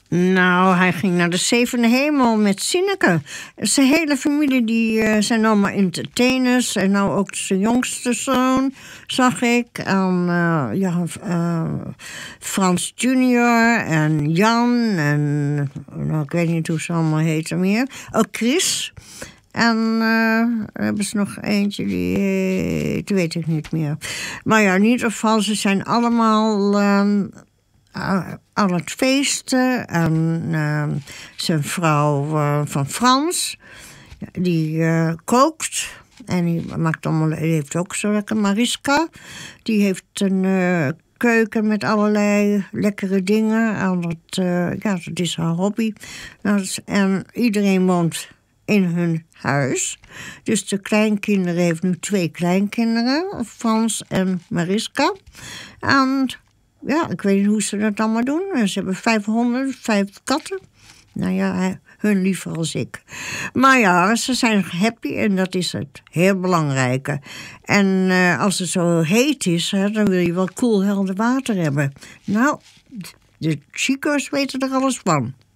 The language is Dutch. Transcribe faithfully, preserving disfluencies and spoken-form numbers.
Nou, hij ging naar de zevende hemel met Sineke. Zijn hele familie die, uh, zijn allemaal entertainers. En nou ook zijn jongste zoon, zag ik. En uh, ja, uh, Frans junior en Jan. En nou, ik weet niet hoe ze allemaal heten meer. Ook Chris. En uh, er hebben ze nog eentje, die heet, weet ik niet meer. Maar ja, in ieder geval, ze zijn allemaal uh, aan het feesten. En uh, zijn vrouw uh, van Frans, die uh, kookt. En die maakt allemaal, die heeft ook zo lekker Mariska. Die heeft een uh, keuken met allerlei lekkere dingen. En dat, uh, ja, dat is haar hobby. En iedereen woont in hun huis. Dus de kleinkinderen heeft nu twee kleinkinderen. Frans en Mariska. En ja, ik weet niet hoe ze dat allemaal doen. Ze hebben vijf honden, vijf katten. Nou ja, hun liever als ik. Maar ja, ze zijn happy en dat is het heel belangrijke. En uh, als het zo heet is, hè, dan wil je wel koel helder water hebben. Nou, de Chico's weten er alles van.